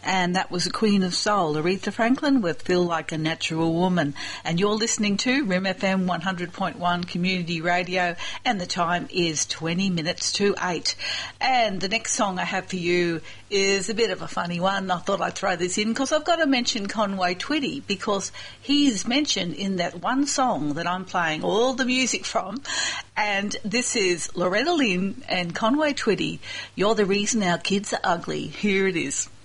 And that was the Queen of Soul, Aretha Franklin, with Feel Like a Natural Woman. And you're listening to RIM FM 100.1 Community Radio, and the time is 20 minutes to 8. And the next song I have for you is a bit of a funny one. I thought I'd throw this in because I've got to mention Conway Twitty, because he's mentioned in that one song that I'm playing all the music from. And this is Loretta Lynn and Conway Twitty, You're the Reason Our Kids Are Ugly. Here it is.